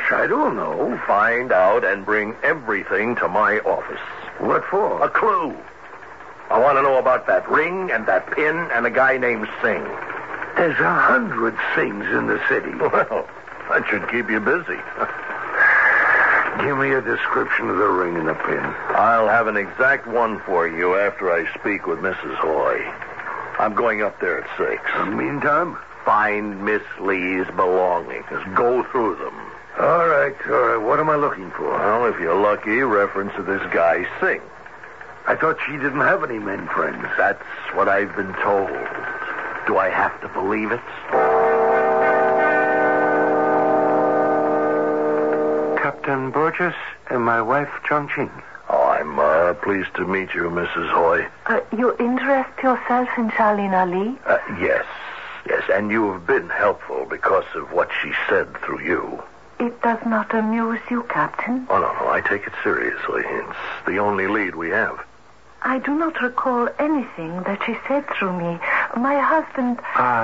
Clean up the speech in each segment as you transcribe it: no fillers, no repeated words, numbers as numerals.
I don't know. Find out and bring everything to my office. What for? A clue. I want to know about that ring and that pin and a guy named Singh. There's 100 Singhs in the city. Well, that should keep you busy. Give me a description of the ring and the pin. I'll have an exact one for you after I speak with Mrs. Hoy. I'm going up there at 6. In the meantime? Find Miss Lee's belongings. Go through them. All right. What am I looking for? Well, if you're lucky, reference to this guy, Singh. I thought she didn't have any men friends. That's what I've been told. Do I have to believe it? Captain Burgess and my wife, Chongqing. Oh, I'm pleased to meet you, Mrs. Hoy. You interest yourself in Charlene Lee? Yes, and you have been helpful because of what she said through you. It does not amuse you, Captain? Oh, no, I take it seriously. It's the only lead we have. I do not recall anything that she said through me. My husband...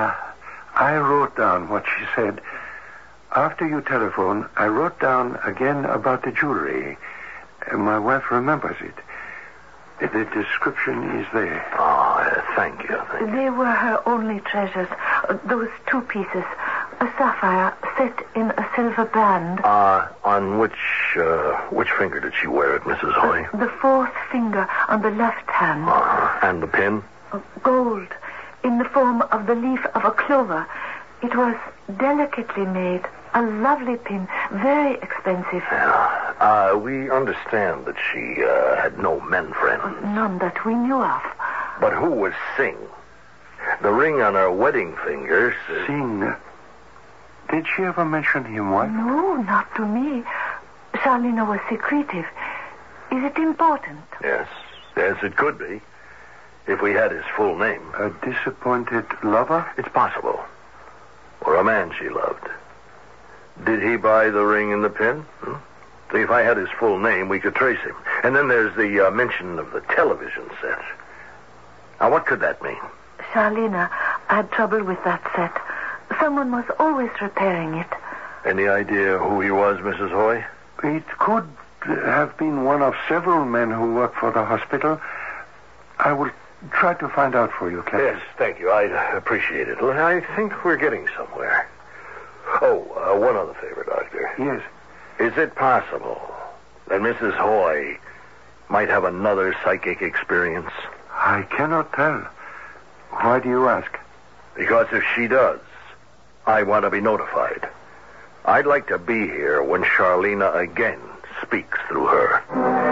I wrote down what she said. After you telephoned, I wrote down again about the jewelry. My wife remembers it. The description is there. Oh, thank you. They were her only treasures. Those 2 pieces. A sapphire set in a silver band. On which finger did she wear it, Mrs. Hoy? The 4th finger on the left hand. And the pin? Gold, in the form of the leaf of a clover. It was delicately made. A lovely pin, very expensive. Yeah. We understand that she had no men friends. None that we knew of. But who was Singh? The ring on her wedding finger says... Singh? Did she ever mention him, wife? No, not to me. Charlene was secretive. Is it important? Yes, it could be. If we had his full name. A disappointed lover? It's possible. Or a man she loved. Did he buy the ring and the pin? See, if I had his full name, we could trace him. And then there's the mention of the television set. Now, what could that mean? Charlene had trouble with that set. Someone was always repairing it. Any idea who he was, Mrs. Hoy? It could have been one of several men who work for the hospital. I will try to find out for you, Captain. Yes, thank you. I'd appreciate it. I think we're getting somewhere. Oh, one other favor, Doctor. Yes. Is it possible that Mrs. Hoy might have another psychic experience? I cannot tell. Why do you ask? Because if she does, I want to be notified. I'd like to be here when Charlene again speaks through her.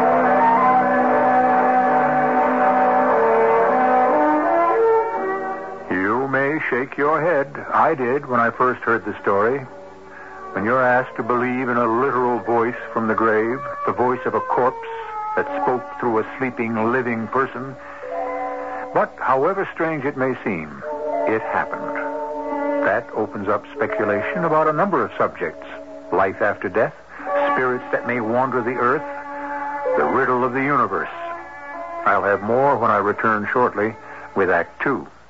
You may shake your head. I did when I first heard the story. When you're asked to believe in a literal voice from the grave, the voice of a corpse that spoke through a sleeping, living person. But however strange it may seem, it happened. That opens up speculation about a number of subjects. Life after death, spirits that may wander the earth, the riddle of the universe. I'll have more when I return shortly with Act 2.